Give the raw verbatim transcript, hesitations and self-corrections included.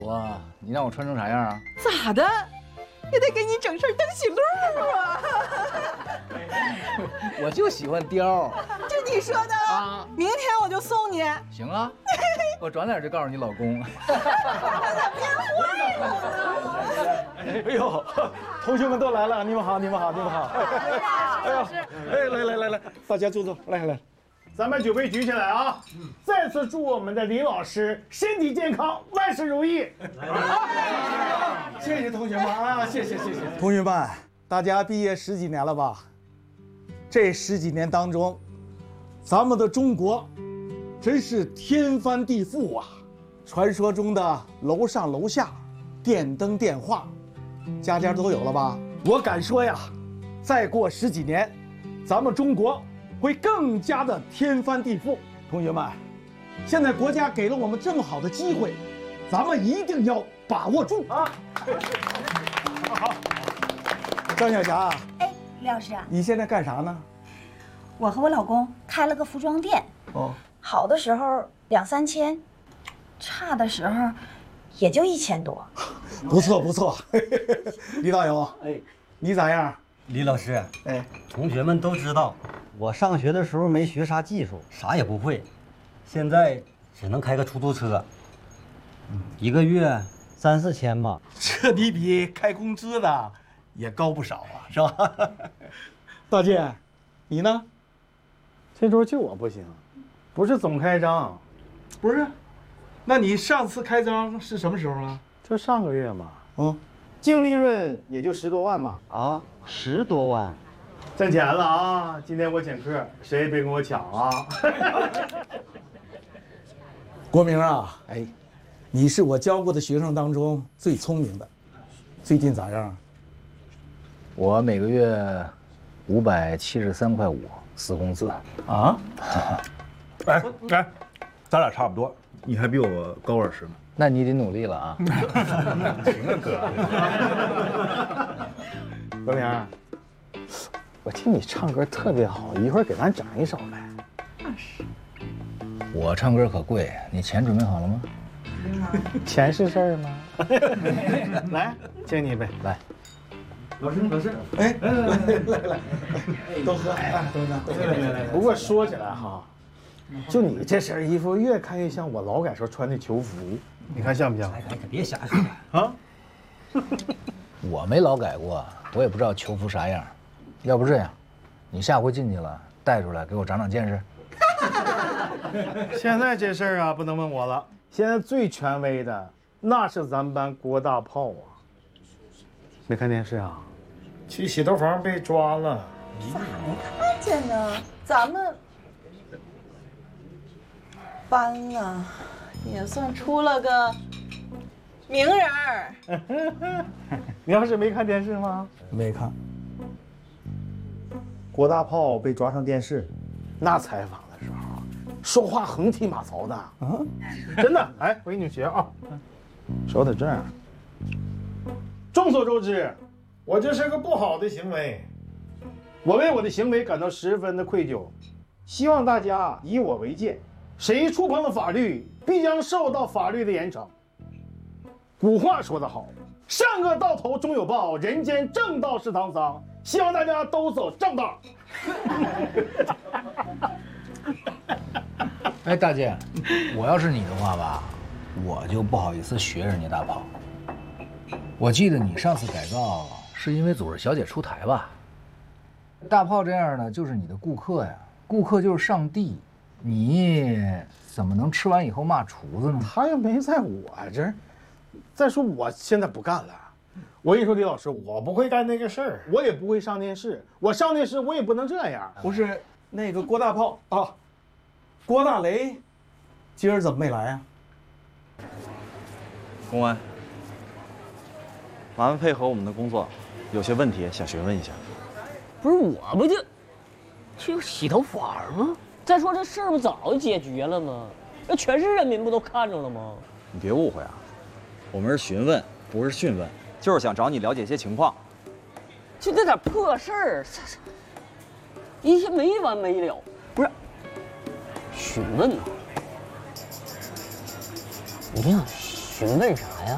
哇，你让我穿成啥样啊？ 咋的？也得给你整身灯喜路啊！ 我就喜欢貂。 这你说的啊？明天我就送你。 行啊，我转脸就告诉你老公。 哎呦，同学们都来了，你们好，你们好，你们好。哎呦，哎，来来来来，大家坐坐，来来。 咱们酒杯举起来啊！再次祝我们的李老师身体健康，万事如意。 谢谢同学们啊，谢谢谢谢。同学们，大家毕业十几年了吧？这十几年当中，咱们的中国真是天翻地覆啊！传说中的楼上楼下、电灯电话，家家都有了吧？我敢说呀，再过十几年，咱们中国 会更加的天翻地覆，同学们，现在国家给了我们这么好的机会，咱们一定要把握住啊！好，张小霞， 哎，李老师啊， 你现在干啥呢？ 我和我老公开了个服装店， 哦， 好的时候两三千，差的时候也就一千多。 不错不错，李导游， 哎， 你咋样？ 李老师， 哎， 同学们都知道。 我上学的时候没学啥技术，啥也不会，现在只能开个出租车，一个月三四千吧。 这你比开工资的也高不少啊，是吧？大健，你呢？ 这周就我不行，不是总开张， 不是，那你上次开张是什么时候啊？ 就上个月嘛。 嗯， 净利润也就十多万嘛。 啊，十多万。 挣钱了啊！今天我请客，谁也别跟我抢啊！ 国明啊，哎，你是我教过的学生当中最聪明的，最近咋样？ 我每个月五百七十三块五死工资啊？ 哎哎，咱俩差不多，你还比我高二十呢。 那你得努力了啊！ 行啊，哥。 国明，我听你唱歌特别好，一会儿给咱整一首呗。 那是。 我唱歌可贵，你钱准备好了吗？ 钱是事儿吗？来，敬你一杯， 来。 老师，老师，哎，来来来来来，都喝，哎，都喝，都喝，来来来。 不过说起来哈，就你这身衣服，越看越像我劳改时候穿的囚服，你看像不像？ 哎，可别瞎说啊！ 我没劳改过，我也不知道囚服啥样。要不这样，你下回进去了带出来给我长长见识。 现在这事儿啊，不能问我了。现在最权威的那是咱们班郭大炮啊！没看电视啊？去洗头房被抓了。 咋没看见呢？咱们班啊，也算出了个名人儿。 你要是没看电视吗？ 没看。 郭大炮被抓上电视，那采访的时候说话横踢马槽的啊，真的。哎，我给你学啊，说的这样。众所周知，我这是个不好的行为，我为我的行为感到十分的愧疚，希望大家以我为戒，谁触碰了法律，必将受到法律的严惩。古话说得好，善恶到头终有报，人间正道是沧桑。希望大家都走正道。 哎，大姐，我要是你的话吧，我就不好意思学人家大炮。我记得你上次改造是因为组织小姐出台吧？大炮这样的就是你的顾客呀，顾客就是上帝，你怎么能吃完以后骂厨子呢？ 他又没在我这儿。再说我现在不干了。我跟你说，李老师，我不会干那个事儿，我也不会上电视。我上电视，我也不能这样。 不是那个郭大炮啊，郭大雷，今儿怎么没来啊？ 公安，麻烦配合我们的工作，有些问题想询问一下。 不是我不就去洗头房吗？再说这事儿不早就解决了吗？那全市人民不都看着了吗？ 你别误会啊，我们是询问，不是讯问。就是想找你了解一些情况， 就这点破事儿，一天没完没了。不是，询问呐？你想询问啥呀？